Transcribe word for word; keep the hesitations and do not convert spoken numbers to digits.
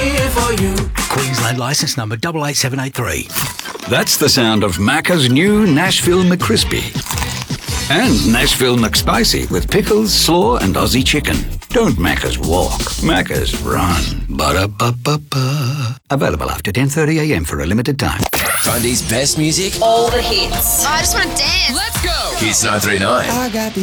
here for you. Queensland licence number double eight seven eight three. That's the sound of Macca's new Nashville McCrispy. And Nashville McSpicy with pickles, slaw and Aussie chicken. Don't Macca's walk, Macca's run. Ba-da-ba-ba-ba. Available after ten thirty a m for a limited time. Grundy's best music. All the hits. I just want to dance. Let's go. Hits nine three nine. I got the